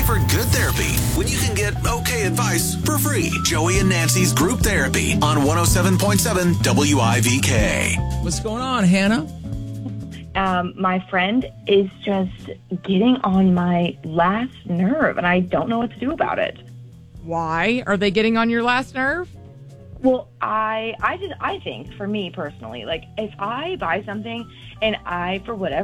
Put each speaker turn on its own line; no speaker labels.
for good therapy when you can get okay advice for free. Joey and Nancy's Group Therapy on 107.7 WIVK.
What's going on, Hannah?
My friend is just getting on my last nerve, and I don't know what to do about it.
Why are they getting on your last nerve?
Well, I think, for me personally, like, if I buy something and I, for whatever